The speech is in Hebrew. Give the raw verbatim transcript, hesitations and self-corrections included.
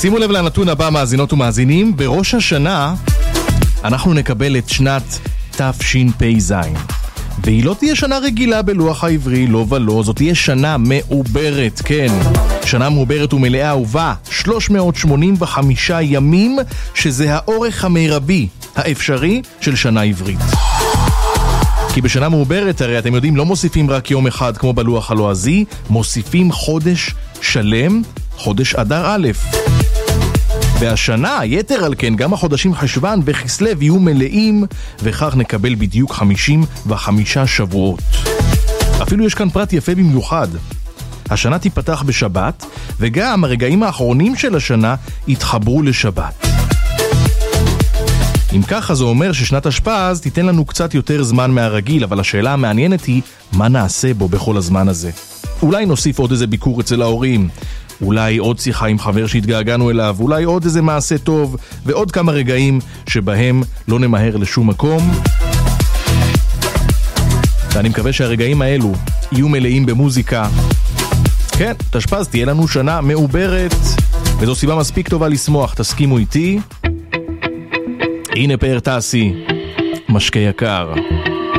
שימו לב לנתון הבא, מאזינות ומאזינים. בראש השנה אנחנו נקבל את שנת תשפ"ז, והיא לא תהיה שנה רגילה בלוח העברי, לא ולא, זאת תהיה שנה מעוברת, כן, שנה מעוברת ומלאה, ובה שלוש מאות שמונים וחמישה ימים, שזה האורך המרבי האפשרי של שנה עברית. כי בשנה מעוברת, הרי אתם יודעים, לא מוסיפים רק יום אחד כמו בלוח הלועזי, מוסיפים חודש שלם, חודש אדר א'. והשנה, יתר על כן, גם החודשים חשוון וכסלו יהיו מלאים, וכך נקבל בדיוק חמישים וחמישה שבועות. אפילו יש כאן פרט יפה במיוחד. השנה תיפתח בשבת, וגם הרגעים האחרונים של השנה יתחברו לשבת. אם ככה זה אומר ששנת תשפ"ז תיתן לנו קצת יותר זמן מהרגיל, אבל השאלה המעניינת היא, מה נעשה בו בכל הזמן הזה? אולי נוסיף עוד איזה ביקור אצל ההורים, אולי עוד שיחה עם חבר שהתגעגענו אליו, אולי עוד איזה מעשה טוב, ועוד כמה רגעים שבהם לא נמהר לשום מקום. ואני מקווה שהרגעים האלו יהיו מלאים במוזיקה. כן, תשפ"ז תהיה לנו שנה מעוברת, וזו סיבה מספיק טובה לשמוח, תסכימו איתי. הנה פאר טסי, משקה יקר.